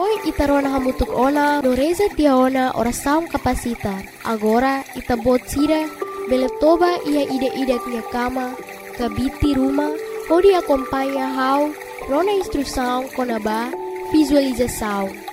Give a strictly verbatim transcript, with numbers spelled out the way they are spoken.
Hoy itarona hamutuk ona no reza tiaona oração capacitar. Agora itabot sira beletoba ia ida-ida tia kama kabiti rumah. Hodi acompanha how rona instrução konaba visualização.